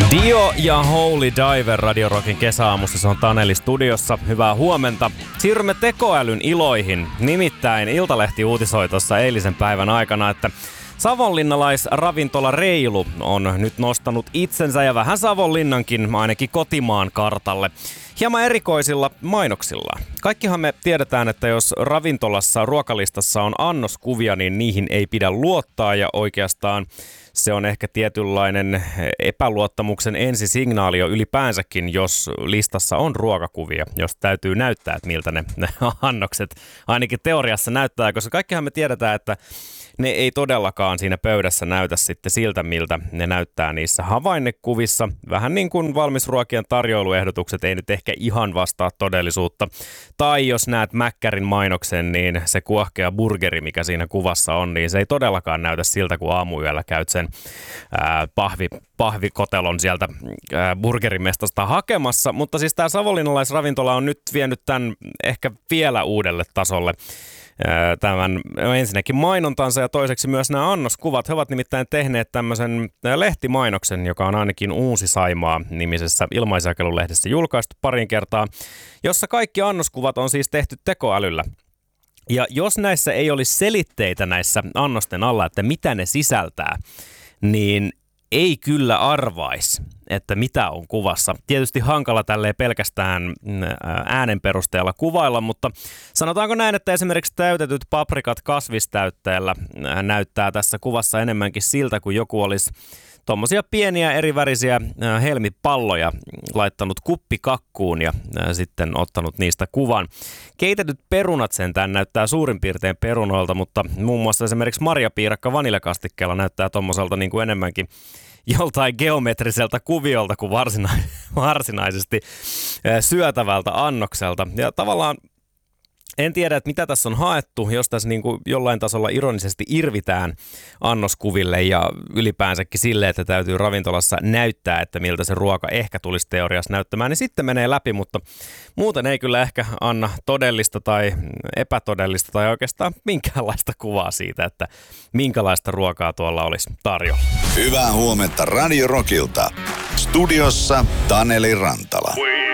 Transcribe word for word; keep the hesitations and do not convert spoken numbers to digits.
Dio ja Holy Diver Radio Rockin kesäaamussa, se on Taneli studiossa. Hyvää huomenta. Siirrymme tekoälyn iloihin. Nimittäin Iltalehti uutisoi tuossa eilisen päivän aikana, että savonlinnalaisravintola Reilu on nyt nostanut itsensä ja vähän Savonlinnankin ainakin kotimaan kartalle hieman erikoisilla mainoksilla. Kaikkihan me tiedetään, että jos ravintolassa ruokalistassa on annoskuvia, niin niihin ei pidä luottaa ja oikeastaan se on ehkä tietynlainen epäluottamuksen ensisignaali jo ylipäänsäkin, jos listassa on ruokakuvia, jos täytyy näyttää, että miltä ne, ne annokset ainakin teoriassa näyttää, koska kaikkihan me tiedetään, että ne ei todellakaan siinä pöydässä näytä sitten siltä, miltä ne näyttää niissä havainnekuvissa. Vähän niin kuin valmisruokien tarjoiluehdotukset ei nyt ehkä ihan vastaa todellisuutta. Tai jos näet Mäkkärin mainoksen, niin se kuohkea burgeri, mikä siinä kuvassa on, niin se ei todellakaan näytä siltä, kun aamuyöllä käyt sen ää, pahvi, pahvikotelon sieltä ää, burgerimestasta hakemassa. Mutta siis tämä savonlinnalaisravintola on nyt vienyt tämän ehkä vielä uudelle tasolle. Tämän ensinnäkin mainontansa ja toiseksi myös nämä annoskuvat. He ovat nimittäin tehneet tämmöisen lehtimainoksen, joka on ainakin Uusi Saimaa -nimisessä ilmaisjakelulehdessä julkaistu parin kertaa, jossa kaikki annoskuvat on siis tehty tekoälyllä. Ja jos näissä ei olisi selitteitä näissä annosten alla, että mitä ne sisältää, niin ei kyllä arvaisi, että mitä on kuvassa. Tietysti hankala tälleen pelkästään äänen perusteella kuvailla, mutta sanotaanko näin, että esimerkiksi täytetyt paprikat kasvistäytteellä näyttää tässä kuvassa enemmänkin siltä, kuin joku olisi tuommoisia pieniä erivärisiä helmipalloja laittanut kuppikakkuun ja sitten ottanut niistä kuvan. Keitetyt perunat sentään näyttää suurin piirtein perunoilta, mutta muun muassa esimerkiksi marjapiirakka vaniljakastikkeella näyttää tuommoiselta niin kuin enemmänkin joltain geometriselta kuviolta kuin varsina- varsinaisesti syötävältä annokselta. Ja tavallaan en tiedä, että mitä tässä on haettu, jos tässä niin kuin jollain tasolla ironisesti irvitään annoskuville ja ylipäänsäkin sille, että täytyy ravintolassa näyttää, että miltä se ruoka ehkä tulisi teoriassa näyttämään, niin sitten menee läpi, mutta muuten ei kyllä ehkä anna todellista tai epätodellista tai oikeastaan minkäänlaista kuvaa siitä, että minkälaista ruokaa tuolla olisi tarjolla. Hyvää huomenta Radio Rockilta. Studiossa Taneli Rantala.